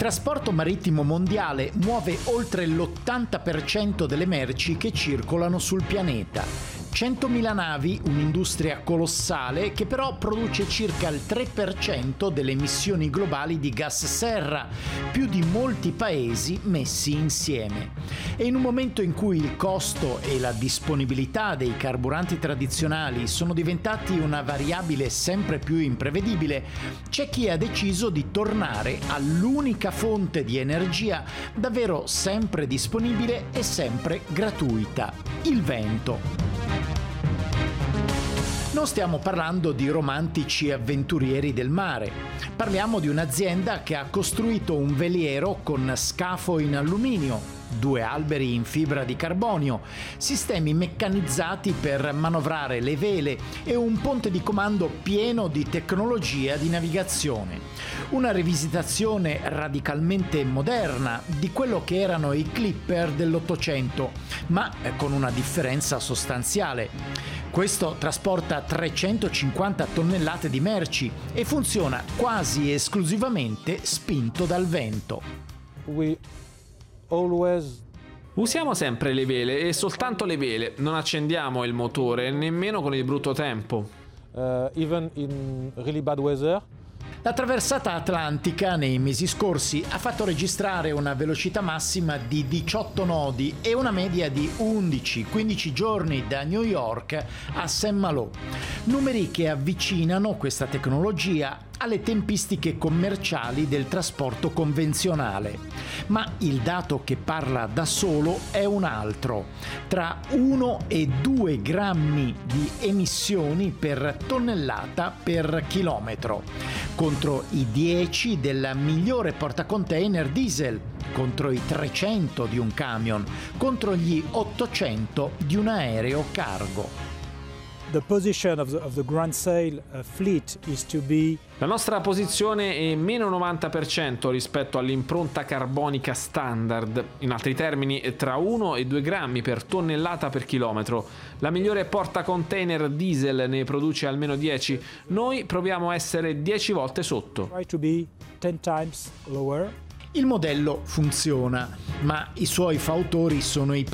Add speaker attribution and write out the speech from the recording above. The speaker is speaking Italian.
Speaker 1: trasporto marittimo mondiale muove oltre l'80% delle merci che circolano sul pianeta. 100.000 navi, un'industria colossale che però produce circa il 3% delle emissioni globali di gas serra, più di molti paesi messi insieme. E in un momento in cui il costo e la disponibilità dei carburanti tradizionali sono diventati una variabile sempre più imprevedibile, c'è chi ha deciso di tornare all'unica fonte di energia davvero sempre disponibile e sempre gratuita: il vento. Non stiamo parlando di romantici avventurieri del mare. Parliamo di un'azienda che ha costruito un veliero con scafo in alluminio, 2 alberi in fibra di carbonio, sistemi meccanizzati per manovrare le vele e un ponte di comando pieno di tecnologia di navigazione. Una rivisitazione radicalmente moderna di quello che erano i clipper dell'Ottocento, ma con una differenza sostanziale. Questo trasporta 350 tonnellate di merci e funziona quasi esclusivamente spinto dal vento.
Speaker 2: Usiamo sempre le vele e soltanto le vele, non accendiamo il motore nemmeno con il brutto tempo.
Speaker 3: Even in really bad weather.
Speaker 1: La traversata atlantica nei mesi scorsi ha fatto registrare una velocità massima di 18 nodi e una media di 11-15 giorni da New York a St. Malo. Numeri che avvicinano questa tecnologia alle tempistiche commerciali del trasporto convenzionale. Ma il dato che parla da solo è un altro: tra 1 e 2 grammi di emissioni per tonnellata per chilometro, contro i 10 del migliore portacontainer diesel, contro i 300 di un camion, contro gli 800 di un aereo cargo.
Speaker 4: The position of the Grand Sail fleet is to be.
Speaker 2: La nostra posizione è meno 90% rispetto all'impronta carbonica standard, in altri termini tra 1 e 2 grammi per tonnellata per chilometro. La migliore portacontainer diesel ne produce almeno 10, noi proviamo a essere 10 volte sotto.
Speaker 4: Try to be 10 times lower.
Speaker 1: Il modello funziona, ma i suoi fautori sono i